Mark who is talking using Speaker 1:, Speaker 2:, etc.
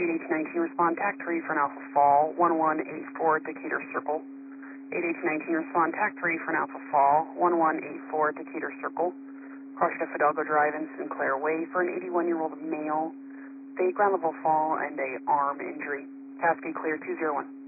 Speaker 1: 8H19, respond TAC 3 for an Alpha Fall, 1184 Decatur Circle. 8H19, respond TAC 3 for an Alpha Fall, 1184 Decatur Circle. Crossed at Fidalgo Drive and Sinclair Way for an 81-year-old male. A ground level fall and a arm injury. Cascade clear 201.